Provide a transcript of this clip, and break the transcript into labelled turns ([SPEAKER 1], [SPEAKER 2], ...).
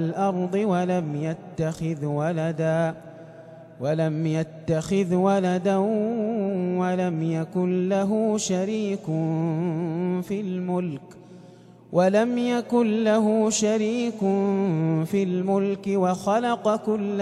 [SPEAKER 1] الأرض ولم يتخذ ولدا ولم يكن له شريك في الملك وخلق كل